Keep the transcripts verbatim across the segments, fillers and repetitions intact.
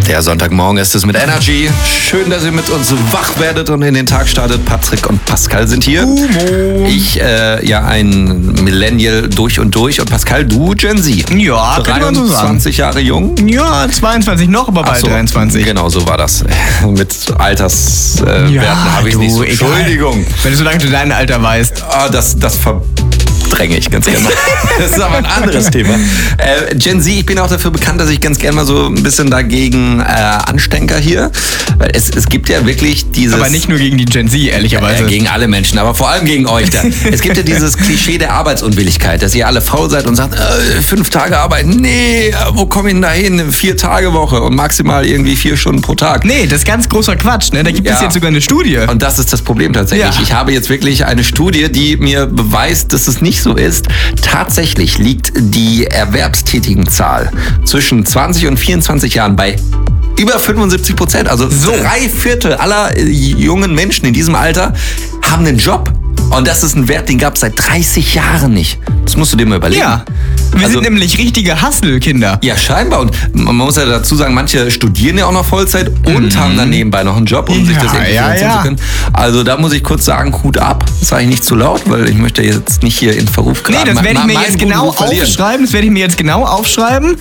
Der Sonntagmorgen ist es mit Energy. Schön, dass ihr mit uns wach werdet und in den Tag startet. Patrick und Pascal sind hier. Humo. Ich, äh, ja, ein Millennial durch und durch. Und Pascal, du Gen Z. Ja, kann man so sagen. dreiundzwanzig Jahre jung. Ja, zweiundzwanzig noch, aber bald so, dreiundzwanzig. Genau, so war das. Mit Alterswerten äh, Ja, habe ich du, nicht so. egal. Entschuldigung. Wenn du solange du dein Alter weißt. Ah, das, das verdränge ich ganz gerne. Das ist aber ein anderes Thema. Äh, Gen Z, ich bin auch dafür bekannt, dass ich ganz gerne mal so ein bisschen dagegen äh, anstänker hier. Weil es, es gibt ja wirklich dieses... Aber nicht nur gegen die Gen Z, ehrlicherweise. Äh, gegen alle Menschen, aber vor allem gegen euch da. Es gibt ja dieses Klischee der Arbeitsunwilligkeit, dass ihr alle faul seid und sagt, äh, fünf Tage arbeiten, nee, wo komme ich denn da hin? Vier Tage Woche und maximal irgendwie vier Stunden pro Tag. Nee, das ist ganz großer Quatsch, ne? Da gibt Ja. es jetzt sogar eine Studie. Und das ist das Problem tatsächlich. Ja. Ich habe jetzt wirklich eine Studie, die mir beweist, dass es nicht so ist. Tatsächlich liegt die Erwerbstätigenzahl zwischen zwanzig und vierundzwanzig Jahren bei über fünfundsiebzig Prozent. Also So. drei Viertel aller äh, jungen Menschen in diesem Alter haben einen Job. Und das ist ein Wert, den gab es seit dreißig Jahren nicht. Das musst du dir mal überlegen. Ja. Wir Also- sind nämlich richtige Hustle-Kinder. Ja, scheinbar. Und man muss ja dazu sagen, manche studieren ja auch noch Vollzeit und haben dann nebenbei noch einen Job, um sich das Ja, irgendwie ja, finanzieren ja. zu können. Also da muss ich kurz sagen, Hut ab. Das sage ich nicht zu laut, weil ich möchte jetzt nicht hier in Verruf Nee, geraten. das werde ich Ma- mir meinen jetzt guten genau Ruf verlieren. aufschreiben. Das werde ich mir jetzt genau aufschreiben.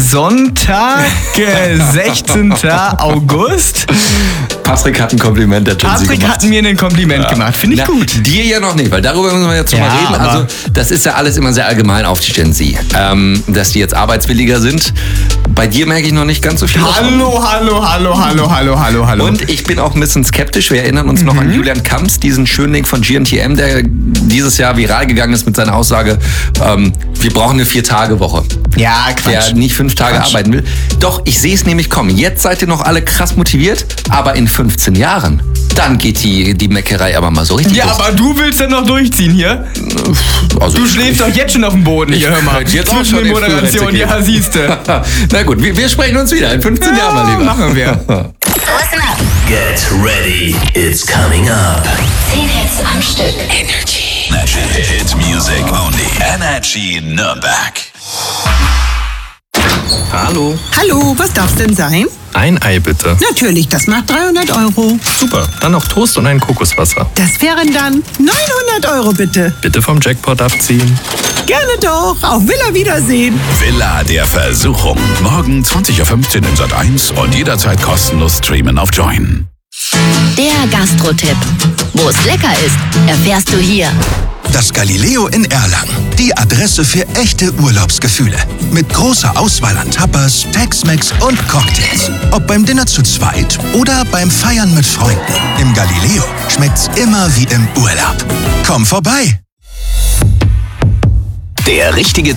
Sonntag, äh, sechzehnten August. Patrick hat ein Kompliment der Gen Z Patrick gemacht. hat mir ein Kompliment gemacht. Finde ich Na, gut. Dir ja noch nicht, weil darüber müssen wir jetzt noch Ja, mal reden. aber- Also das ist ja alles immer sehr allgemein auf die Gen Z. Ähm, dass die jetzt arbeitswilliger sind. Bei dir merke ich noch nicht ganz so viel. davon. Hallo, hallo, hallo, hallo, hallo, hallo, hallo. Und ich bin auch ein bisschen skeptisch. Wir erinnern uns noch Mhm. an Julian Kamps, diesen Schönling von G N T M, der dieses Jahr viral gegangen ist mit seiner Aussage, ähm, wir brauchen eine Vier-Tage-Woche. ja, Quatsch. Der nicht fünf Tage Quatsch. arbeiten will. Doch, ich sehe es nämlich kommen. Jetzt seid ihr noch alle krass motiviert, aber in fünfzehn Jahren, dann geht die, die Meckerei aber mal so richtig Ja, los. aber du willst ja noch durchziehen hier. Also Du ich- schläfst doch jetzt schon auf dem Boden hier, hör mal. könnte jetzt auch Zwischen schon den in Moderationen, Frührente ja, gehen. siehste. Na gut, wir, wir sprechen uns wieder in fünfzehn Jahren mal lieber. Machen wir. Listen up. Get ready, it's coming up. Zehn Hits am Stück. Energy. Energy Hit Music Only. Energy Nürnberg. Hallo. Hallo, was darf's denn sein? Ein Ei bitte. Natürlich, das macht dreihundert Euro. Super. Dann noch Toast und ein Kokoswasser. Das wären dann neunhundert Euro bitte. Bitte vom Jackpot abziehen. Gerne doch. Auf Villa Wiedersehen. Villa der Versuchung. Morgen zwanzig Uhr fünfzehn in Sat eins und jederzeit kostenlos streamen auf Join. Der Gastro-Tipp. Wo es lecker ist, erfährst du hier. Das Galileo in Erlangen. Die Adresse für echte Urlaubsgefühle. Mit großer Auswahl an Tapas, Tex-Mex und Cocktails. Ob beim Dinner zu zweit oder beim Feiern mit Freunden. Im Galileo schmeckt's immer wie im Urlaub. Komm vorbei! Der richtige